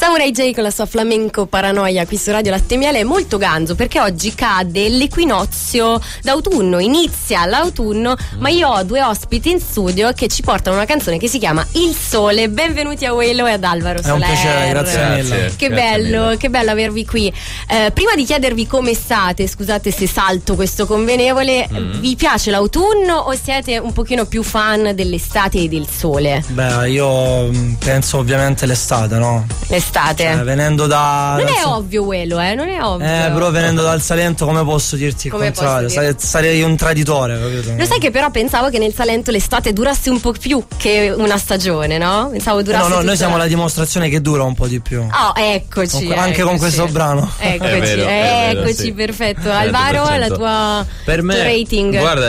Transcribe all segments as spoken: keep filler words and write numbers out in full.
Samurai J con la sua flamenco paranoia qui su Radio Latte e Miele è molto ganzo perché oggi cade l'equinozio d'autunno, inizia l'autunno, mm. ma io ho due ospiti in studio che ci portano una canzone che si chiama Il Sole. Benvenuti a Uelo e ad Alvaro Soler. È un piacere, grazie mille. Che grazie bello, mille. che bello avervi qui. Eh, prima di chiedervi come state, scusate se salto questo convenevole, mm. vi piace l'autunno o siete un pochino più fan dell'estate e del sole? Beh, io penso ovviamente l'estate, no? L'estate. Cioè, venendo da... Non dal... è ovvio Uelo, eh, non è ovvio. Eh, però venendo dal Salento come posso dirti il come contrario? Dire? Sare- sarei un traditore, capito? Lo sai che però pensavo che nel Salento l'estate durasse un po' più che una stagione, no? Pensavo durasse No, no, noi siamo la... la dimostrazione che dura un po' di più. Oh, eccoci. Con, anche eccoci. con questo brano. Eccoci, è vero, è vero, eccoci, sì. perfetto. Alvaro, la tua, per me, tuo rating? Guarda,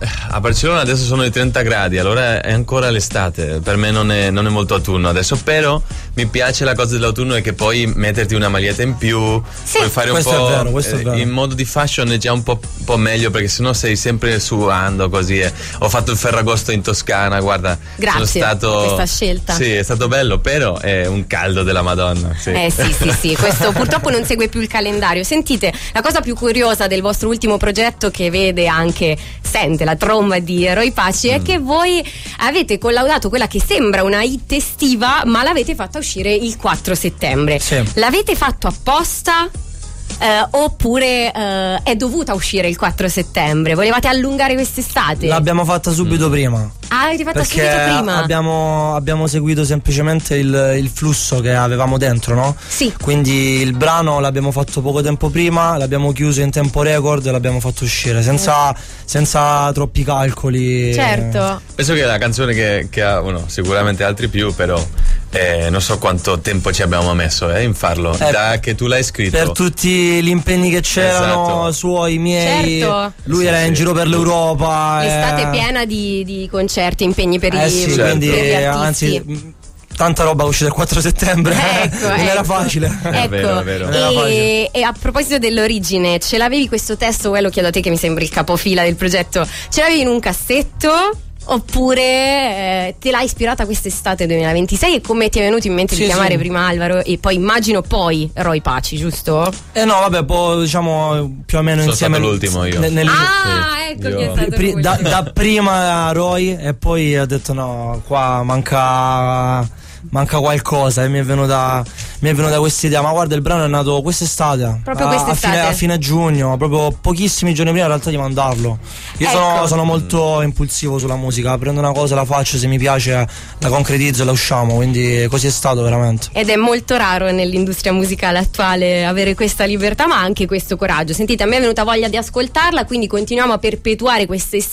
a Barcellona adesso sono i trenta gradi, allora è ancora l'estate. Per me non è, non è molto autunno adesso, però mi piace la cosa dell'autunno è che puoi metterti una maglietta in più, sì. puoi fare un questo po'. È vero, questo è vero. In modo di fashion è già un po', un po' meglio, perché sennò sei sempre suando così. Eh. Ho fatto il Ferragosto in Toscana, guarda. Grazie sono stato, per questa scelta. Sì, è stato bello, però è un caldo della Madonna. Sì. Eh sì, sì, sì, questo purtroppo non segue più il calendario. Sentite, la cosa più curiosa del vostro ultimo progetto, che vede anche, sente la tromba di Roy Paci, mm. è che voi avete collaudato quella che sembra una hit estiva, ma l'avete fatta uscire il quattro settembre. Sì. L'avete fatto apposta? Eh, oppure eh, è dovuta uscire il quattro settembre? Volevate allungare quest'estate? L'abbiamo fatta subito mm. prima. Ah, l'avete fatta perché subito prima? Abbiamo, abbiamo seguito semplicemente il, il flusso che avevamo dentro, no? Sì. Quindi il brano l'abbiamo fatto poco tempo prima, l'abbiamo chiuso in tempo record e l'abbiamo fatto uscire senza, senza troppi calcoli. Certo. Penso che è la canzone che, che ha, bueno, sicuramente altri più, però eh, non so quanto tempo ci abbiamo messo eh, in farlo, eh, da che tu l'hai scritto. Per tutti gli impegni che c'erano, esatto. suoi, miei, certo. lui sì, era sì. in giro per l'Europa. L'estate eh. è piena di, di concerti, impegni per, eh i, sì, certo. quindi, per gli artisti. anzi, tanta roba uscita il quattro settembre. Ecco, non ecco. era facile. Ecco. È vero, è vero. Non era facile. E, e a proposito dell'origine, ce l'avevi questo testo? Well, lo chiedo a te che mi sembri il capofila del progetto. Ce l'avevi in un cassetto? Oppure eh, te l'hai ispirata quest'estate duemilaventisei e come ti è venuto in mente sì, di chiamare sì. prima Alvaro e poi immagino poi Roy Paci, giusto? Eh no, vabbè, poi diciamo più o meno Sono insieme. stato l'ultimo io. Nel, nel, Ah, sì, ecco io- che è stato pri- lui. da, da prima Roy e poi ho detto no, qua manca manca qualcosa e mi è venuta mi è venuta questa idea. Ma guarda, il brano è nato quest'estate, Proprio a, quest'estate. a, fine, a fine giugno, proprio pochissimi giorni prima in realtà di mandarlo. Io Ecco. sono, sono molto impulsivo sulla musica, prendo una cosa, la faccio, se mi piace la concretizzo e la usciamo, quindi così è stato veramente. Ed è molto raro nell'industria musicale attuale avere questa libertà, ma anche questo coraggio. Sentite, a me è venuta voglia di ascoltarla, quindi continuiamo a perpetuare queste